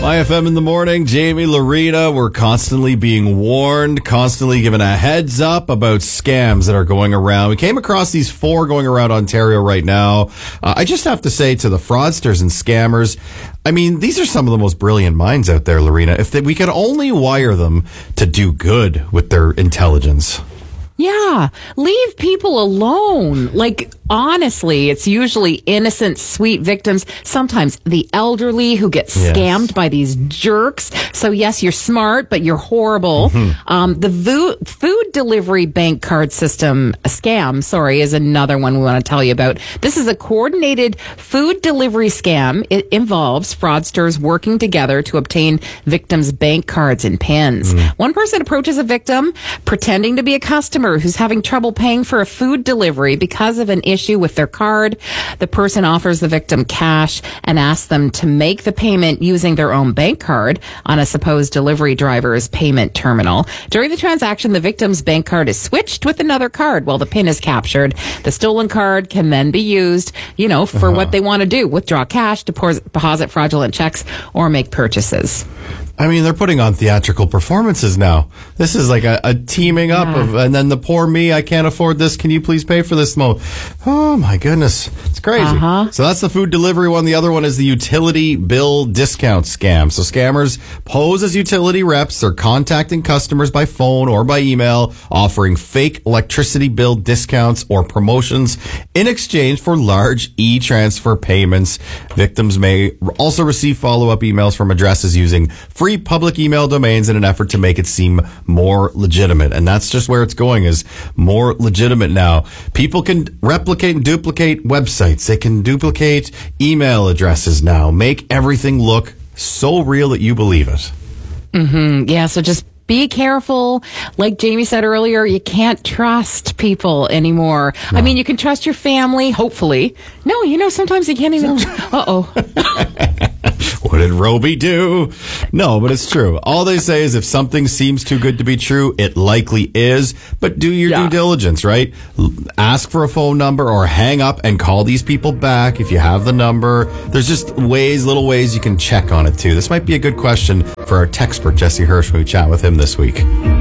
IFM in the morning, Jamie, Lorena, we're constantly being warned, constantly given a heads up about scams that are going around. We came across these 4 going around Ontario right now. I just have to say to the fraudsters and scammers, I mean, these are some of the most brilliant minds out there, Lorena. If we could only wire them to do good with their intelligence. Yeah, leave people alone. Like, honestly, it's usually innocent, sweet victims, sometimes the elderly who get scammed by these jerks. So, yes, you're smart, but you're horrible. The food delivery bank card system scam, is another one we want to tell you about. This is a coordinated food delivery scam. It involves fraudsters working together to obtain victims' bank cards and PINs. One person approaches a victim pretending to be a customer who's having trouble paying for a food delivery because of an issue with their card. The person offers the victim cash and asks them to make the payment using their own bank card on a supposed delivery driver's payment terminal. During the transaction, the victim's bank card is switched with another card while the PIN is captured. The stolen card can then be used, for what they want to do: withdraw cash, deposit fraudulent checks, or make purchases. I mean, they're putting on theatrical performances now. This is like a teaming up of, and then the poor me, I can't afford this. Can you please pay for this? Oh my goodness. It's crazy. So that's the food delivery one. The other one is the utility bill discount scam. So scammers pose as utility reps. They're contacting customers by phone or by email, offering fake electricity bill discounts or promotions in exchange for large e-transfer payments. Victims may also receive follow-up emails from addresses using free public email domains in an effort to make it seem more legitimate. And that's just where it's going, is more legitimate now. People can replicate and duplicate websites. They can duplicate email addresses now. Make everything look so real that you believe it. Yeah, so just be careful. Like Jamie said earlier, you can't trust people anymore. No. I mean, you can trust your family, hopefully. No, sometimes you can't even... What did Roby do? No, but it's true. All they say is if something seems too good to be true, it likely is. But do your due diligence, right? Ask for a phone number or hang up and call these people back if you have the number. There's just little ways you can check on it too. This might be a good question for our tech expert, Jesse Hirsch, when we chat with him this week.